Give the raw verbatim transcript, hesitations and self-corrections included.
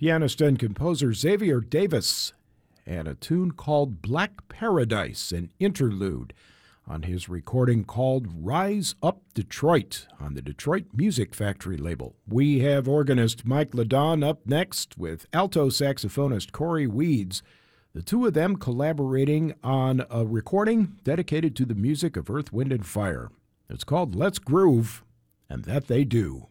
pianist and composer Xavier Davis, and a tune called Black Paradise, an interlude on his recording called Rise Up Detroit on the Detroit Music Factory label. We have organist Mike Ladon up next with alto saxophonist Corey Weeds, the two of them collaborating on a recording dedicated to the music of Earth, Wind, and Fire. It's called Let's Groove, and that they do.